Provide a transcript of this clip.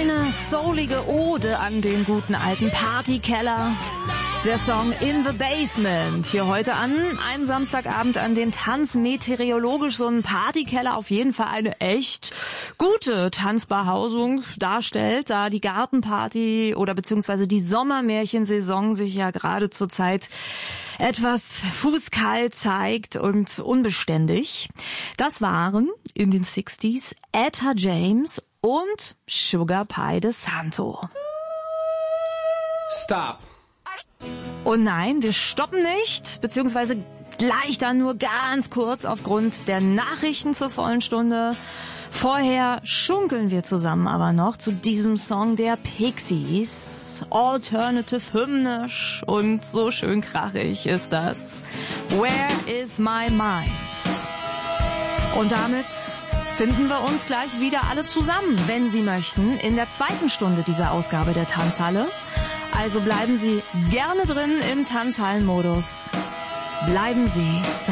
Eine soulige Ode an den guten alten Partykeller. Der Song In the Basement. Hier heute an einem Samstagabend, an dem Tanz meteorologisch so ein Partykeller auf jeden Fall eine echt gute Tanzbehausung darstellt, da die Gartenparty oder beziehungsweise die Sommermärchensaison sich ja gerade zurzeit etwas fußkalt zeigt und unbeständig. Das waren in den 60s Etta James und Sugar Pie DeSanto. Stop. Und nein, wir stoppen nicht, beziehungsweise gleich dann nur ganz kurz aufgrund der Nachrichten zur vollen Stunde. Vorher schunkeln wir zusammen aber noch zu diesem Song der Pixies. Alternative hymnisch und so schön krachig ist das. Where is my mind? Und damit finden wir uns gleich wieder alle zusammen, wenn Sie möchten, in der zweiten Stunde dieser Ausgabe der Tanzhalle. Also bleiben Sie gerne drin im Tanzhallenmodus. Bleiben Sie